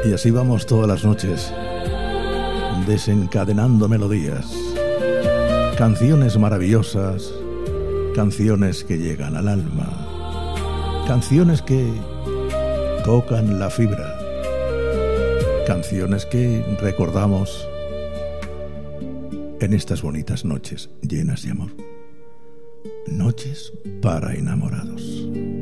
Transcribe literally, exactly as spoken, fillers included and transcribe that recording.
Y así vamos todas las noches, desencadenando melodías, canciones maravillosas, canciones que llegan al alma, canciones que tocan la fibra, canciones que recordamos en estas bonitas noches llenas de amor, noches para enamorados.